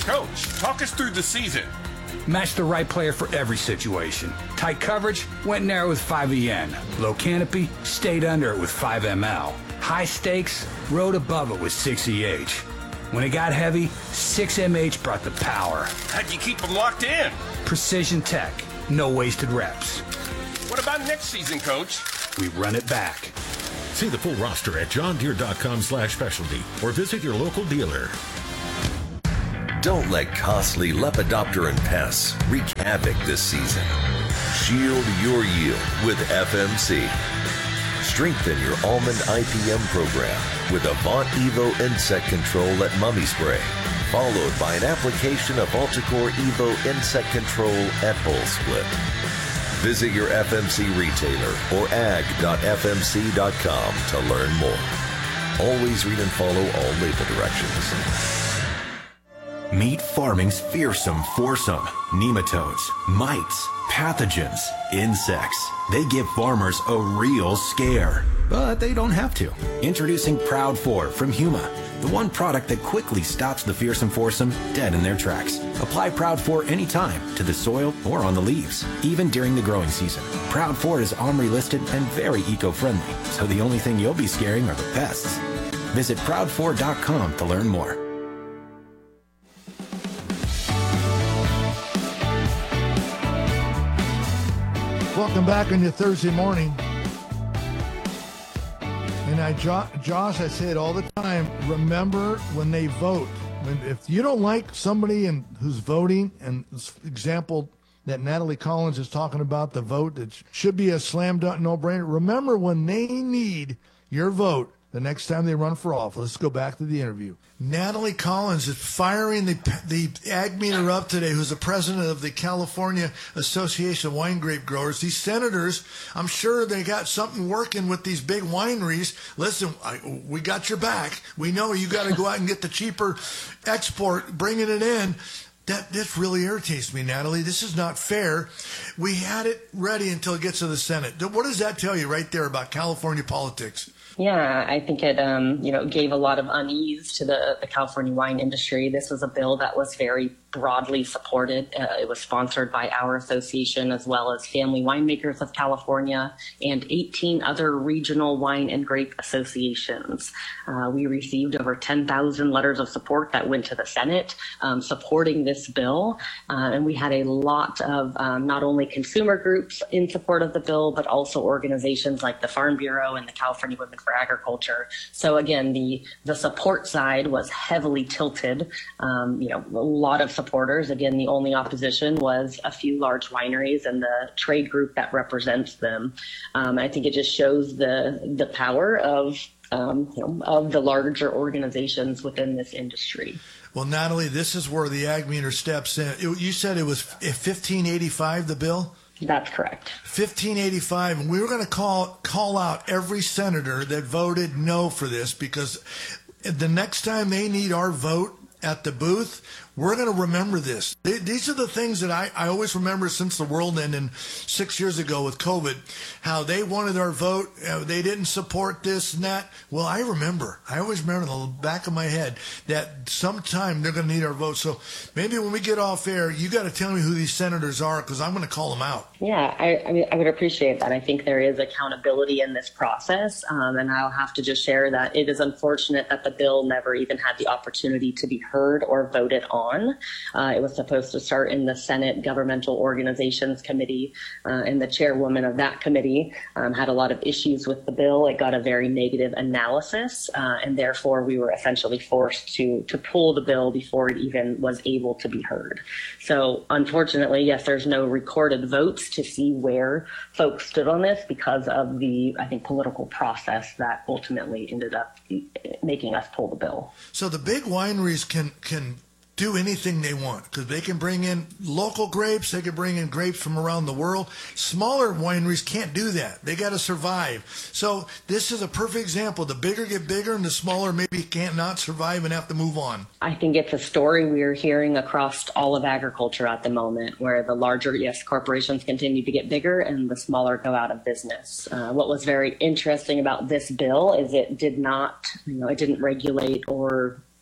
Coach, talk us through the season. Match the right player for every situation. Tight coverage, went narrow with 5EN. Low canopy, stayed under it with 5ML. High stakes, rode above it with 6EH. When it got heavy, 6MH brought the power. How'd you keep them locked in? Precision tech, no wasted reps. What about next season, Coach? We run it back. See the full roster at johndeere.com/specialty or visit your local dealer. Don't let costly Lepidopteran pests wreak havoc this season. Shield your yield with FMC. Strengthen your almond IPM program with Avant Evo Insect Control at Mummy Spray, followed by an application of Ultracore Evo Insect Control at Bull Split. Visit your FMC retailer or ag.fmc.com to learn more. Always read and follow all label directions. Meet farming's fearsome foursome. Nematodes, mites, pathogens, insects. They give farmers a real scare. But they don't have to. Introducing Proud 4 from Huma, the one product that quickly stops the fearsome foursome dead in their tracks. Apply Proud 4 anytime to the soil or on the leaves, even during the growing season. Proud 4 is OMRI listed and very eco-friendly, so the only thing you'll be scaring are the pests. Visit proud4.com to learn more. Welcome back on your Thursday morning. And Josh, I say it all the time, remember when they vote. If you don't like somebody who's voting, and example that Natalie Collins is talking about, the vote that should be a slam dunk no-brainer, remember when they need your vote the next time they run for office. Let's go back to the interview. Natalie Collins is firing the ag meter up today, who's the president of the California Association of Wine Grape Growers. These senators, I'm sure they got something working with these big wineries. Listen, we got your back. We know you got to go out and get the cheaper export, bringing it in. This really irritates me, Natalie. This is not fair. We had it ready until it gets to the Senate. What does that tell you right there about California politics? Yeah, I think it, gave a lot of unease to the California wine industry. This was a bill that was very broadly supported. It was sponsored by our association as well as Family Winemakers of California and 18 other regional wine and grape associations. We received over 10,000 letters of support that went to the Senate supporting this bill. And we had a lot of not only consumer groups in support of the bill, but also organizations like the Farm Bureau and the California Women for Agriculture. So again, the support side was heavily tilted. A lot of supporters. Again, the only opposition was a few large wineries and the trade group that represents them. I think it just shows the power of the larger organizations within this industry. Well, Natalie, this is where the ag meter steps in. You said it was 1585, the bill? That's correct. 1585, and we were going to call out every senator that voted no for this, because the next time they need our vote at the booth, we're going to remember this. These are the things that I always remember since the world ended 6 years ago with COVID, how they wanted our vote. They didn't support this and that. Well, I always remember in the back of my head that sometime they're going to need our vote. So maybe when we get off air, you got to tell me who these senators are, because I'm going to call them out. Yeah, I would appreciate that. I think there is accountability in this process. And I'll have to just share that it is unfortunate that the bill never even had the opportunity to be heard or voted on. It was supposed to start in the Senate Governmental Organizations Committee, and the chairwoman of that committee had a lot of issues with the bill. It got a very negative analysis, and therefore we were essentially forced to pull the bill before it even was able to be heard. So unfortunately, yes, there's no recorded votes to see where folks stood on this because of the, I think, political process that ultimately ended up making us pull the bill. So the big wineries can do anything they want, because they can bring in local grapes, they can bring in grapes from around the world. Smaller wineries can't do that. They got to survive. So this is a perfect example. The bigger get bigger, and the smaller maybe can't not survive and have to move on. I think it's a story we're hearing across all of agriculture at the moment, where the larger, yes, corporations continue to get bigger and the smaller go out of business. What was very interesting about this bill is it did not, it didn't regulate or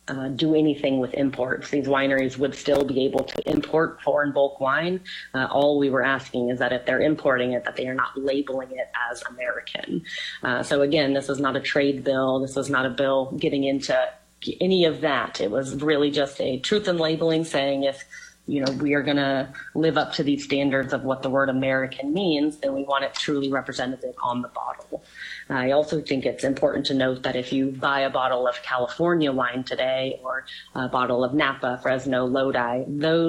do anything with imports. These wineries would still be able to import foreign bulk wine. All we were asking is that if they're importing it, that they are not labeling it as American. So again, this was not a trade bill. This was not a bill getting into any of that. It was really just a truth in labeling, saying if we are going to live up to these standards of what the word American means, then we want it truly represented on the bottle. I also think it's important to note that if you buy a bottle of California wine today, or a bottle of Napa, Fresno, Lodi,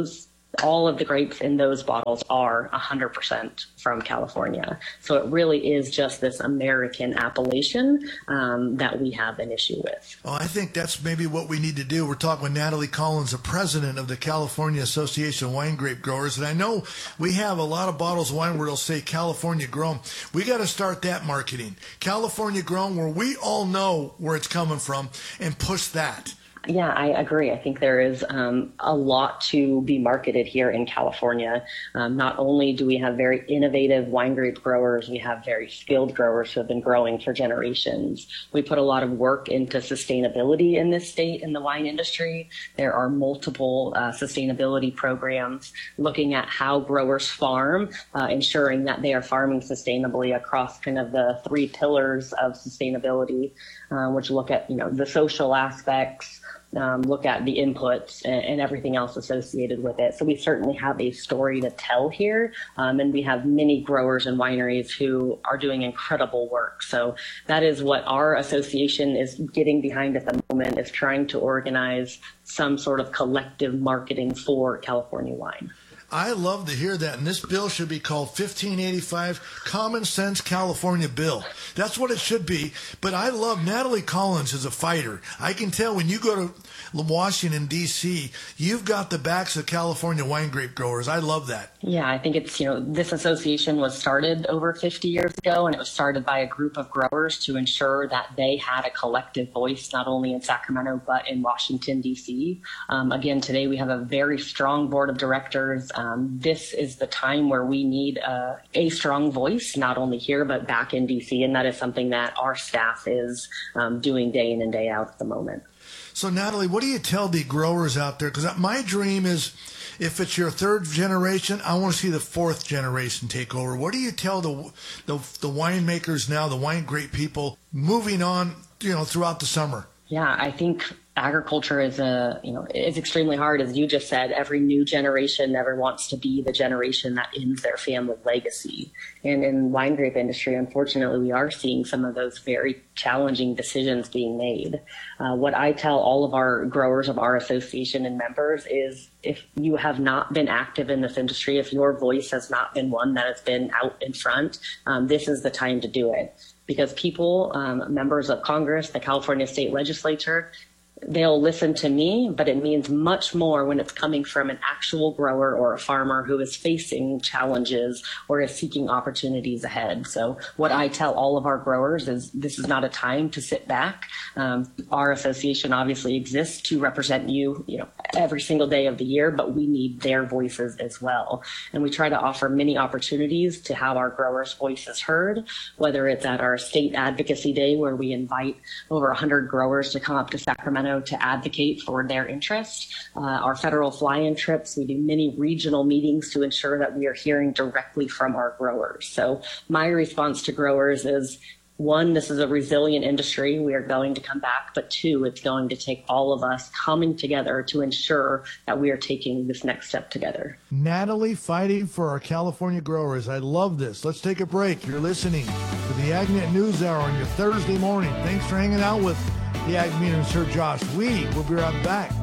all of the grapes in those bottles are 100% from California. So it really is just this American appellation that we have an issue with. Oh, I think that's maybe what we need to do. We're talking with Natalie Collins, the president of the California Association of Wine Grape Growers. And I know we have a lot of bottles of wine where it'll say California grown. We got to start that marketing. California grown, where we all know where it's coming from, and push that. Yeah, I agree. I think there is a lot to be marketed here in California. Not only do we have very innovative wine grape growers, we have very skilled growers who have been growing for generations. We put a lot of work into sustainability in this state in the wine industry. There are multiple sustainability programs looking at how growers farm, ensuring that they are farming sustainably across kind of the 3 pillars of sustainability, which look at the social aspects, look at the inputs and everything else associated with it. So we certainly have a story to tell here, and we have many growers and wineries who are doing incredible work. So that is what our association is getting behind at the moment, is trying to organize some sort of collective marketing for California wine. I love to hear that, and this bill should be called 1585 Common Sense California Bill. That's what it should be. But I love Natalie Collins as a fighter. I can tell when you go to Washington, D.C., you've got the backs of California wine grape growers. I love that. Yeah, I think it's, this association was started over 50 years ago, and it was started by a group of growers to ensure that they had a collective voice, not only in Sacramento, but in Washington, D.C. Again, today we have a very strong board of directors. This is the time where we need a strong voice, not only here, but back in D.C., and that is something that our staff is doing day in and day out at the moment. So, Natalie, what do you tell the growers out there? Because my dream is, if it's your 3rd generation, I want to see the 4th generation take over. What do you tell the winemakers now, the wine grape people, moving on, throughout the summer? Yeah, I think agriculture is is extremely hard. As you just said, every new generation never wants to be the generation that ends their family legacy. And in wine grape industry, unfortunately, we are seeing some of those very challenging decisions being made. What I tell all of our growers of our association and members is, if you have not been active in this industry, if your voice has not been one that has been out in front, this is the time to do it. Because people, members of Congress, the California State Legislature, they'll listen to me, but it means much more when it's coming from an actual grower or a farmer who is facing challenges or is seeking opportunities ahead. So what I tell all of our growers is, this is not a time to sit back. Our association obviously exists to represent you, every single day of the year, but we need their voices as well. And we try to offer many opportunities to have our growers' voices heard, whether it's at our state advocacy day, where we invite over 100 growers to come up to Sacramento to advocate for their interest. Our federal fly-in trips, we do many regional meetings to ensure that we are hearing directly from our growers. So my response to growers is, 1, this is a resilient industry. We are going to come back. But 2, it's going to take all of us coming together to ensure that we are taking this next step together. Natalie fighting for our California growers. I love this. Let's take a break. You're listening to the AgNet News Hour on your Thursday morning. Thanks for hanging out with the Ag Meter and Sir Josh. We will be right back.